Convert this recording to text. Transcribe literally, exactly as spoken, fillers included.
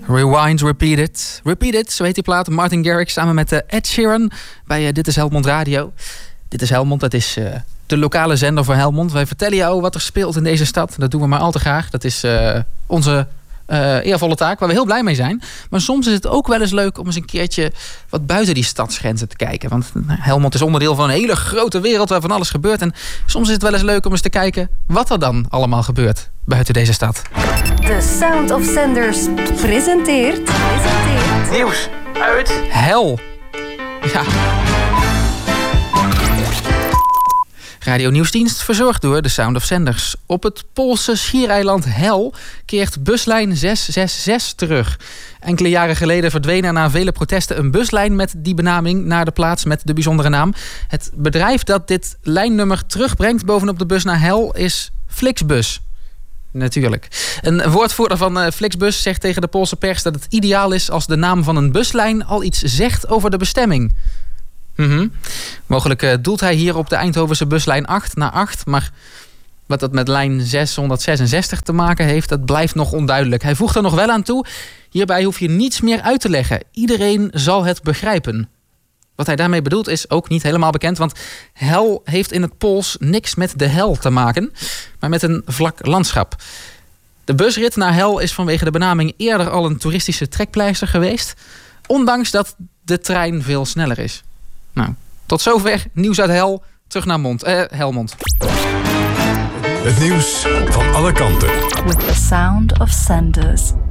Rewind, Repeat It. Repeat It, zo heet die plaat. Martin Garrix samen met uh, Ed Sheeran bij uh, Dit is Helmond Radio. Dit is Helmond, dat is uh, de lokale zender voor Helmond. Wij vertellen jou wat er speelt in deze stad. Dat doen we maar al te graag. Dat is uh, onze uh, eervolle taak, waar we heel blij mee zijn. Maar soms is het ook wel eens leuk om eens een keertje wat buiten die stadsgrenzen te kijken. Want Helmond is onderdeel van een hele grote wereld waar van alles gebeurt. En soms is het wel eens leuk om eens te kijken wat er dan allemaal gebeurt buiten deze stad. The Sound of Sanders presenteert... presenteert... Nieuws uit Hel. Ja. Radio Nieuwsdienst verzorgd door The Sound of Sanders. Op het Poolse schiereiland Hel keert buslijn zes zes zes terug. Enkele jaren geleden verdween er na vele protesten een buslijn met die benaming naar de plaats met de bijzondere naam. Het bedrijf dat dit lijnnummer terugbrengt bovenop de bus naar Hel is Flixbus. Natuurlijk. Een woordvoerder van uh, Flixbus zegt tegen de Poolse pers dat het ideaal is als de naam van een buslijn al iets zegt over de bestemming. Mm-hmm. Mogelijk uh, doelt hij hier op de Eindhovense buslijn acht naar acht, maar wat dat met lijn zeshonderdzesenzestig te maken heeft, dat blijft nog onduidelijk. Hij voegt er nog wel aan toe: hierbij hoef je niets meer uit te leggen. Iedereen zal het begrijpen. Wat hij daarmee bedoelt is ook niet helemaal bekend, want Hel heeft in het Pools niks met de hel te maken, maar met een vlak landschap. De busrit naar Hel is vanwege de benaming eerder al een toeristische trekpleister geweest, ondanks dat de trein veel sneller is. Nou, tot zover nieuws uit Hel. Terug naar Mond, eh, Helmond. Het nieuws van alle kanten. With the Sound of Sanders.